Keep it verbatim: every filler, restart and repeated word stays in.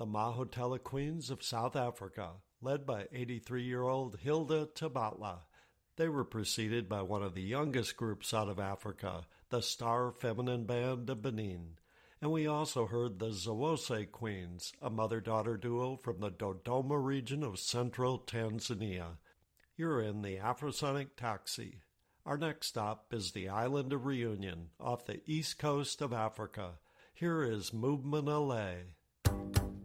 the Mahotella Queens of South Africa, led by eighty-three-year-old Hilda Tabatla. They were preceded by one of the youngest groups out of Africa, the Star Feminine Band of Benin. And we also heard the Zawose Queens, a mother-daughter duo from the Dodoma region of central Tanzania. You're in the Afrosonic Taxi. Our next stop is the island of Reunion, off the east coast of Africa. Here is Mubmanale.